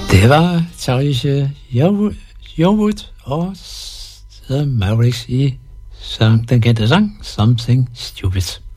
Det var Therese Yearwood og The Mavericks i den kendte sang Something Stupid.